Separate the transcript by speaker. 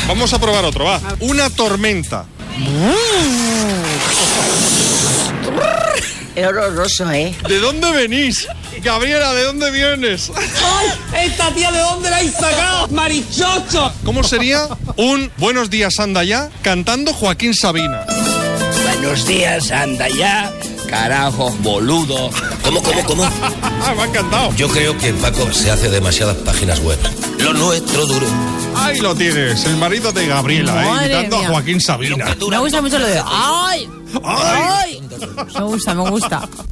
Speaker 1: Vamos a probar otro, va. Una tormenta.
Speaker 2: Es horroroso, ¿eh?
Speaker 1: ¿De dónde venís? Gabriela, ¿de dónde vienes?
Speaker 3: ¡Ay! ¿Esta tía de dónde la habéis sacado? ¡Marichocho!
Speaker 1: ¿Cómo sería un Buenos días, anda ya, cantando Joaquín Sabina?
Speaker 4: Buenos días, anda ya, carajos, boludo. ¿Cómo?
Speaker 1: Me ha encantado.
Speaker 4: Yo creo que Paco se hace demasiadas páginas web. Lo nuestro duro.
Speaker 1: Ahí lo tienes, el marido de Gabriela, imitando a Joaquín Sabina.
Speaker 2: Me gusta mucho lo de ¡ay! ¡Ay! Me gusta.